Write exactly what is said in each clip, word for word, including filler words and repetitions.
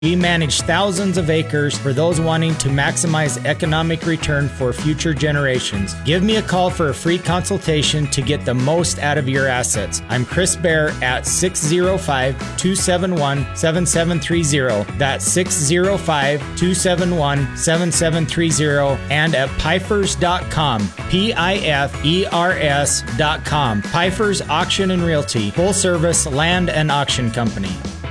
We manage thousands of acres for those wanting to maximize economic return for future generations. Give me a call for a free consultation to get the most out of your assets. I'm Chris Bear at six oh five, two seven one, seven seven three oh. That's six oh five, two seven one, seven seven three oh and at pifers dot com. P I F E R S dot com. Pifers Auction and Realty, full service land and auction company.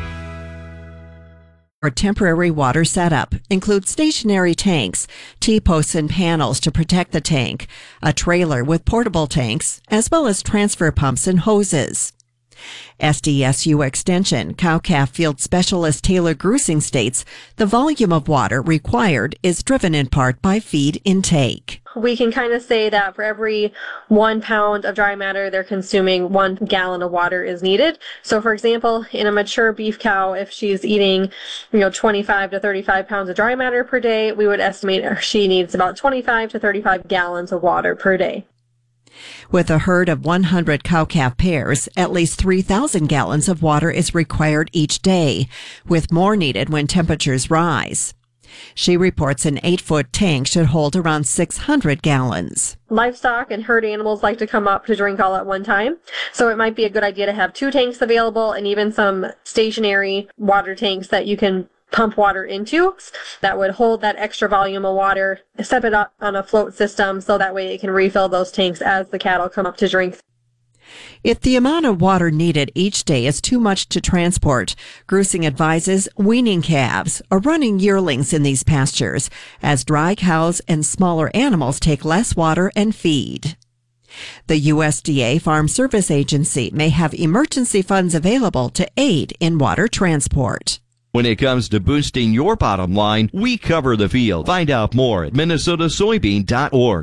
Our temporary water setup includes stationary tanks, T-posts and panels to protect the tank, a trailer with portable tanks, as well as transfer pumps and hoses. S D S U Extension cow-calf field specialist Taylor Grusing states the volume of water required is driven in part by feed intake. We can kind of say that for every one pound of dry matter they're consuming, one gallon of water is needed. So for example, in a mature beef cow, if she's eating, you know, twenty-five to thirty-five pounds of dry matter per day, we would estimate she needs about twenty-five to thirty-five gallons of water per day. With a herd of one hundred cow-calf pairs, at least three thousand gallons of water is required each day, with more needed when temperatures rise. She reports an eight-foot tank should hold around six hundred gallons. Livestock and herd animals like to come up to drink all at one time, so it might be a good idea to have two tanks available and even some stationary water tanks that you can pump water into that would hold that extra volume of water, step it up on a float system so that way it can refill those tanks as the cattle come up to drink. If the amount of water needed each day is too much to transport, Grusing advises weaning calves or running yearlings in these pastures, as dry cows and smaller animals take less water and feed. The U S D A Farm Service Agency may have emergency funds available to aid in water transport. When it comes to boosting your bottom line, we cover the field. Find out more at minnesota soybean dot org.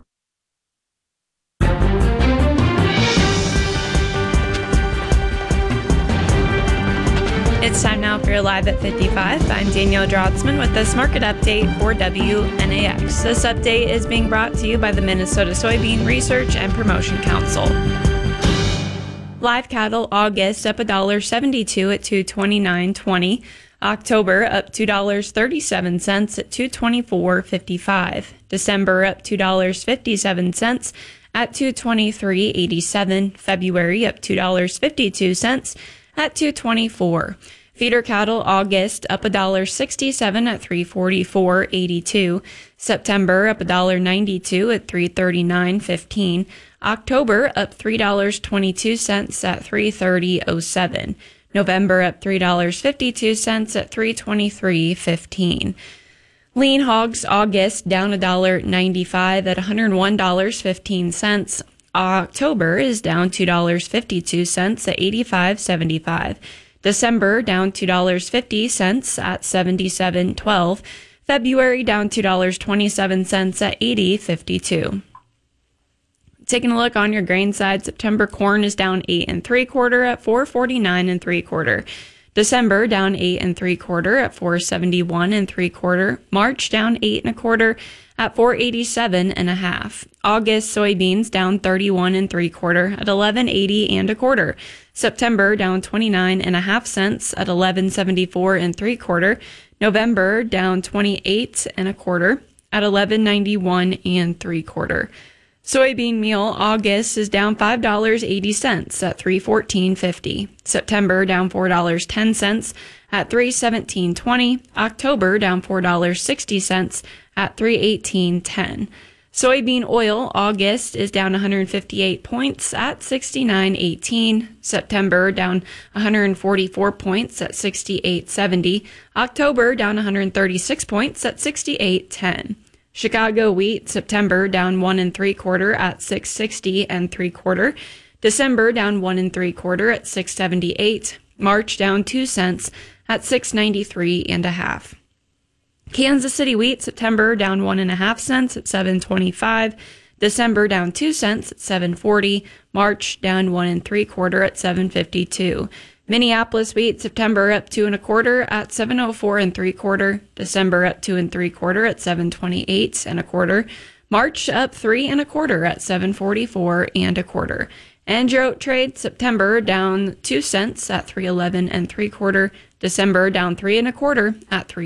It's time now for your Live at fifty-five. I'm Danielle Drotzman with this market update for W N A X. This update is being brought to you by the Minnesota Soybean Research and Promotion Council. Live cattle August up one dollar seventy-two at two twenty-nine twenty. October up two dollars and thirty-seven cents at two twenty-four fifty-five. December up two dollars and fifty-seven cents at two twenty-three eighty-seven. February up two dollars and fifty-two cents at two twenty-four. Feeder cattle August up one dollar sixty-seven at three forty-four eighty-two. September up one dollar ninety-two at three thirty-nine fifteen. October up three dollars and twenty-two cents at three thirty oh seven. November up three dollars and fifty-two cents at three twenty-three fifteen. Lean hogs August down one dollar ninety-five at one hundred one dollars and fifteen cents. October is down two dollars and fifty-two cents at eighty-five seventy-five. December down two dollars and fifty cents at seventy-seven twelve. February down two dollars and twenty-seven cents at eighty fifty-two. Taking a look on your grain side, September corn is down eight and three quarter at four forty-nine and three quarter. December down eight and three quarter at four seventy-one and three quarter. March down eight and a quarter at four eighty-seven and a half. August soybeans down thirty-one and three quarter at eleven eighty and a quarter. September down twenty-nine and a half cents at eleven seventy-four and three quarter. November down twenty-eight and a quarter at eleven ninety-one and three quarter. Soybean meal August is down five dollars and eighty cents at three fourteen fifty. September down four dollars and ten cents at three seventeen twenty. October down four dollars and sixty cents at three eighteen ten. Soybean oil August is down one hundred fifty-eight points at sixty-nine eighteen. September down one hundred forty-four points at sixty-eight seventy. October down one hundred thirty-six points at sixty-eight ten. Chicago wheat September down one and three quarter at six sixty and three quarter. December down one and three quarter at six seventy-eight. March down two cents at six ninety-three and a half. Kansas City wheat September down one and a half cents at seven twenty-five. December down two cents at seven forty. March down one and three quarter at seven fifty-two. Minneapolis wheat September up two and a quarter at seven oh four and three quarter. December up two and three quarter at seven twenty-eight and a quarter. March up three and a quarter at seven forty-four and a quarter. And your oat trade, September down two cents at three eleven and three quarter. December down three and a quarter at three.